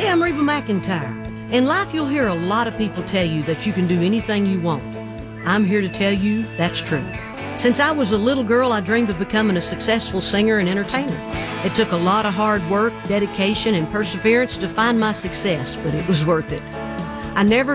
I'm Reba McEntire. In life, you'll hear a lot of people tell you that you can do anything you want. I'm here to tell you that's true. Since I was a little girl, I dreamed of becoming a successful singer and entertainer. It took a lot of hard work, dedication, and perseverance to find my success, but it was worth it. I never